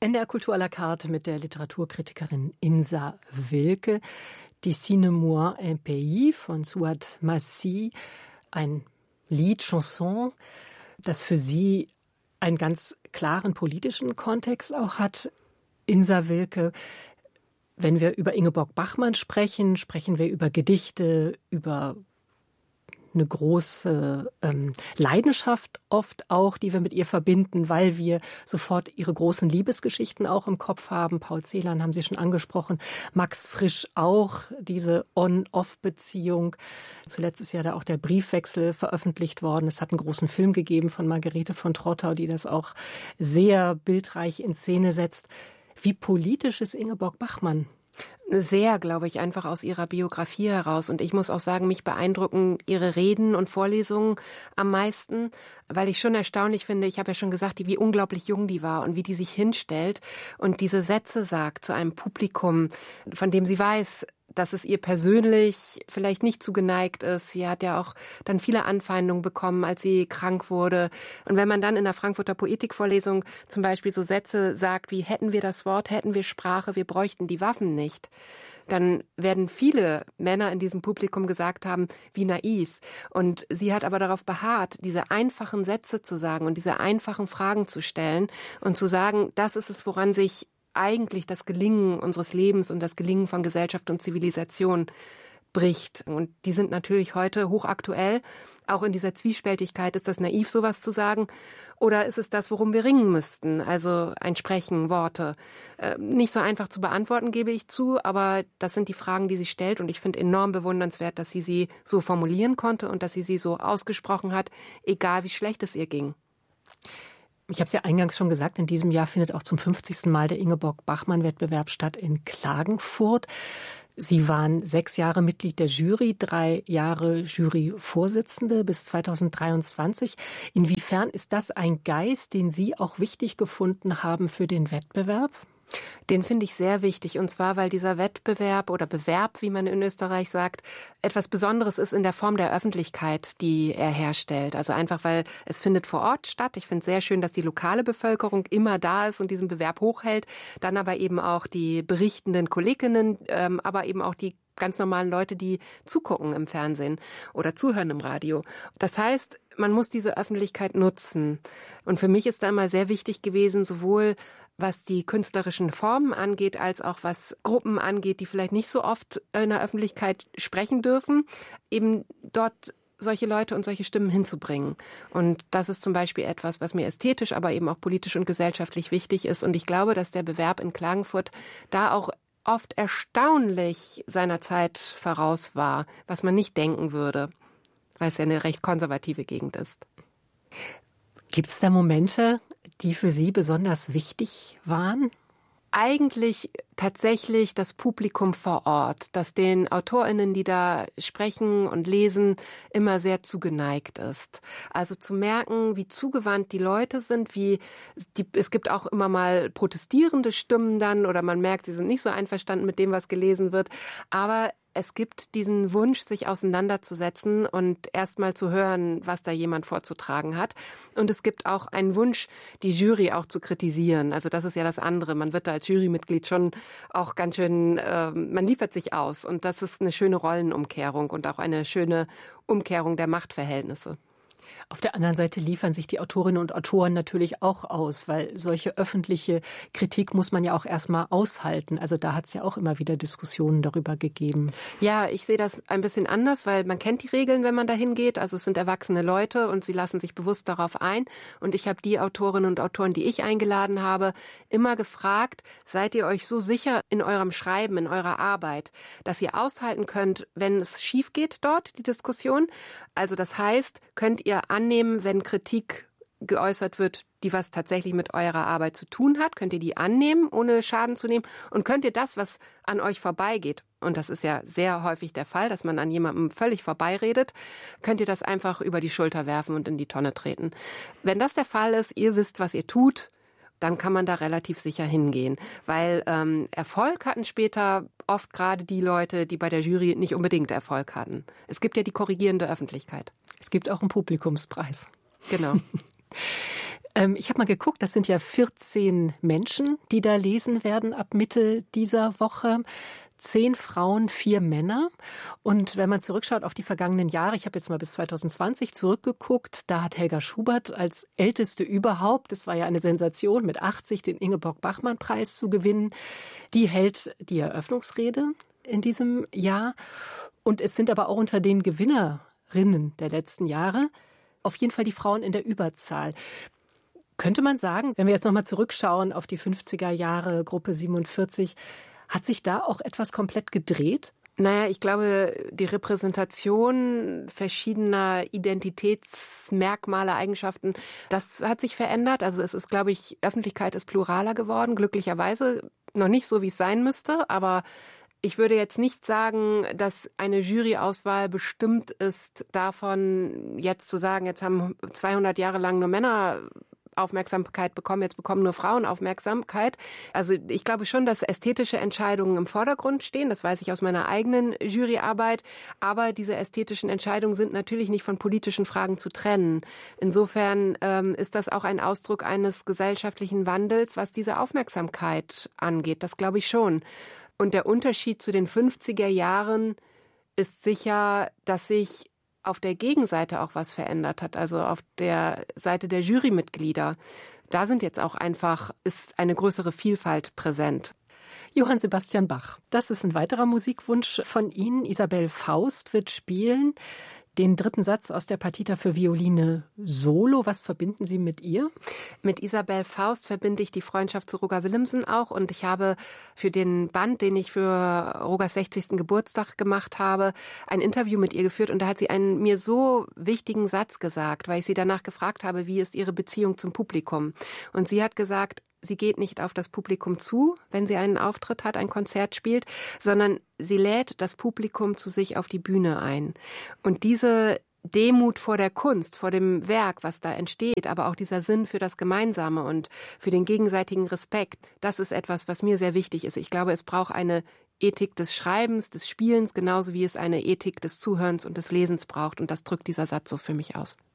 NDR Kultur à la carte mit der Literaturkritikerin Insa Wilke. Dessinez-moi un pays von Suad Massi, ein Lied, Chanson, das für Sie einen ganz klaren politischen Kontext auch hat. Insa Wilke, wenn wir über Ingeborg Bachmann sprechen, sprechen wir über Gedichte, über eine große Leidenschaft oft auch, die wir mit ihr verbinden, weil wir sofort ihre großen Liebesgeschichten auch im Kopf haben. Paul Celan haben Sie schon angesprochen, Max Frisch auch, diese On-Off-Beziehung. Zuletzt ist ja da auch der Briefwechsel veröffentlicht worden. Es hat einen großen Film gegeben von Margarete von Trottau, die das auch sehr bildreich in Szene setzt. Wie politisch ist Ingeborg Bachmann? Sehr, glaube ich, einfach aus ihrer Biografie heraus. Und ich muss auch sagen, mich beeindrucken ihre Reden und Vorlesungen am meisten, weil ich schon erstaunlich finde, ich habe ja schon gesagt, wie unglaublich jung die war und wie die sich hinstellt und diese Sätze sagt zu einem Publikum, von dem sie weiß, dass es ihr persönlich vielleicht nicht zugeneigt ist. Sie hat ja auch dann viele Anfeindungen bekommen, als sie krank wurde. Und wenn man dann in der Frankfurter Poetikvorlesung zum Beispiel so Sätze sagt wie hätten wir das Wort, hätten wir Sprache, wir bräuchten die Waffen nicht, dann werden viele Männer in diesem Publikum gesagt haben, wie naiv. Und sie hat aber darauf beharrt, diese einfachen Sätze zu sagen und diese einfachen Fragen zu stellen und zu sagen, das ist es, woran sich eigentlich das Gelingen unseres Lebens und das Gelingen von Gesellschaft und Zivilisation bricht. Und die sind natürlich heute hochaktuell. Auch in dieser Zwiespältigkeit, ist das naiv, sowas zu sagen? Oder ist es das, worum wir ringen müssten? Also ein Sprechen, Worte. Nicht so einfach zu beantworten, gebe ich zu, aber das sind die Fragen, die sie stellt. Und ich finde enorm bewundernswert, dass sie so formulieren konnte und dass sie so ausgesprochen hat, egal wie schlecht es ihr ging. Ich habe es ja eingangs schon gesagt, in diesem Jahr findet auch zum 50. Mal der Ingeborg-Bachmann-Wettbewerb statt in Klagenfurt. Sie waren 6 Jahre Mitglied der Jury, 3 Jahre Juryvorsitzende bis 2023. Inwiefern ist das ein Geist, den Sie auch wichtig gefunden haben für den Wettbewerb? Den finde ich sehr wichtig, und zwar, weil dieser Wettbewerb oder Bewerb, wie man in Österreich sagt, etwas Besonderes ist in der Form der Öffentlichkeit, die er herstellt. Also einfach, weil es findet vor Ort statt. Ich finde es sehr schön, dass die lokale Bevölkerung immer da ist und diesen Bewerb hochhält. Dann aber eben auch die berichtenden Kolleginnen, aber eben auch die ganz normalen Leute, die zugucken im Fernsehen oder zuhören im Radio. Das heißt, man muss diese Öffentlichkeit nutzen. Und für mich ist da immer sehr wichtig gewesen, sowohl was die künstlerischen Formen angeht, als auch was Gruppen angeht, die vielleicht nicht so oft in der Öffentlichkeit sprechen dürfen, eben dort solche Leute und solche Stimmen hinzubringen. Und das ist zum Beispiel etwas, was mir ästhetisch, aber eben auch politisch und gesellschaftlich wichtig ist. Und ich glaube, dass der Bewerb in Klagenfurt da auch oft erstaunlich seiner Zeit voraus war, was man nicht denken würde, weil es ja eine recht konservative Gegend ist. Gibt es da Momente, die für Sie besonders wichtig waren? Eigentlich tatsächlich das Publikum vor Ort, das den AutorInnen, die da sprechen und lesen, immer sehr zugeneigt ist. Also zu merken, wie zugewandt die Leute sind, es gibt auch immer mal protestierende Stimmen dann oder man merkt, sie sind nicht so einverstanden mit dem, was gelesen wird, aber es gibt diesen Wunsch, sich auseinanderzusetzen und erst mal zu hören, was da jemand vorzutragen hat. Und es gibt auch einen Wunsch, die Jury auch zu kritisieren. Also das ist ja das andere. Man wird da als Jurymitglied schon auch ganz schön, man liefert sich aus. Und das ist eine schöne Rollenumkehrung und auch eine schöne Umkehrung der Machtverhältnisse. Auf der anderen Seite liefern sich die Autorinnen und Autoren natürlich auch aus, weil solche öffentliche Kritik muss man ja auch erstmal aushalten. Also da hat es ja auch immer wieder Diskussionen darüber gegeben. Ja, ich sehe das ein bisschen anders, weil man kennt die Regeln, wenn man da hingeht. Also es sind erwachsene Leute und sie lassen sich bewusst darauf ein. Und ich habe die Autorinnen und Autoren, die ich eingeladen habe, immer gefragt, seid ihr euch so sicher in eurem Schreiben, in eurer Arbeit, dass ihr aushalten könnt, wenn es schief geht dort, die Diskussion? Also das heißt, könnt ihr annehmen, wenn Kritik geäußert wird, die was tatsächlich mit eurer Arbeit zu tun hat? Könnt ihr die annehmen, ohne Schaden zu nehmen? Und könnt ihr das, was an euch vorbeigeht, und das ist ja sehr häufig der Fall, dass man an jemandem völlig vorbeiredet, könnt ihr das einfach über die Schulter werfen und in die Tonne treten? Wenn das der Fall ist, ihr wisst, was ihr tut, dann kann man da relativ sicher hingehen. Weil Erfolg hatten später oft gerade die Leute, die bei der Jury nicht unbedingt Erfolg hatten. Es gibt ja die korrigierende Öffentlichkeit. Es gibt auch einen Publikumspreis. Genau. Ich habe mal geguckt, das sind ja 14 Menschen, die da lesen werden ab Mitte dieser Woche. 10 Frauen, 4 Männer. Und wenn man zurückschaut auf die vergangenen Jahre, ich habe jetzt mal bis 2020 zurückgeguckt, da hat Helga Schubert als älteste überhaupt, das war ja eine Sensation, mit 80 den Ingeborg-Bachmann-Preis zu gewinnen. Die hält die Eröffnungsrede in diesem Jahr. Und es sind aber auch unter den Gewinnerinnen der letzten Jahre auf jeden Fall die Frauen in der Überzahl. Könnte man sagen, wenn wir jetzt nochmal zurückschauen auf die 50er Jahre, Gruppe 47, hat sich da auch etwas komplett gedreht? Naja, ich glaube, die Repräsentation verschiedener Identitätsmerkmale, Eigenschaften, das hat sich verändert. Also es ist, glaube ich, Öffentlichkeit ist pluraler geworden, glücklicherweise. Noch nicht so, wie es sein müsste, aber ich würde jetzt nicht sagen, dass eine Juryauswahl bestimmt ist davon, jetzt zu sagen, jetzt haben 200 Jahre lang nur Männer Aufmerksamkeit bekommen, jetzt bekommen nur Frauen Aufmerksamkeit. Also ich glaube schon, dass ästhetische Entscheidungen im Vordergrund stehen. Das weiß ich aus meiner eigenen Juryarbeit. Aber diese ästhetischen Entscheidungen sind natürlich nicht von politischen Fragen zu trennen. Insofern ist das auch ein Ausdruck eines gesellschaftlichen Wandels, was diese Aufmerksamkeit angeht. Das glaube ich schon. Und der Unterschied zu den 50er Jahren ist sicher, dass sich auf der Gegenseite auch was verändert hat, also auf der Seite der Jurymitglieder. Da ist eine größere Vielfalt präsent. Johann Sebastian Bach, das ist ein weiterer Musikwunsch von Ihnen. Isabel Faust wird spielen den 3. Satz aus der Partita für Violine Solo. Was verbinden Sie mit ihr? Mit Isabel Faust verbinde ich die Freundschaft zu Roger Willemsen auch. Und ich habe für den Band, den ich für Rogers 60. Geburtstag gemacht habe, ein Interview mit ihr geführt. Und da hat sie einen mir so wichtigen Satz gesagt, weil ich sie danach gefragt habe, wie ist ihre Beziehung zum Publikum. Und sie hat gesagt, sie geht nicht auf das Publikum zu, wenn sie einen Auftritt hat, ein Konzert spielt, sondern sie lädt das Publikum zu sich auf die Bühne ein. Und diese Demut vor der Kunst, vor dem Werk, was da entsteht, aber auch dieser Sinn für das Gemeinsame und für den gegenseitigen Respekt, das ist etwas, was mir sehr wichtig ist. Ich glaube, es braucht eine Ethik des Schreibens, des Spielens, genauso wie es eine Ethik des Zuhörens und des Lesens braucht. Und das drückt dieser Satz so für mich aus.